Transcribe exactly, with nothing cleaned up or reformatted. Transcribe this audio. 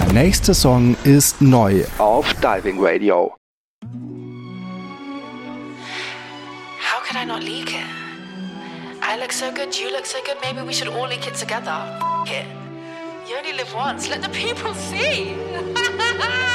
Der nächste Song ist neu auf Diving Radio. How could I not leak it? I look so good, you look so good, maybe we should all leak it together. F it. You only live once, let the people see.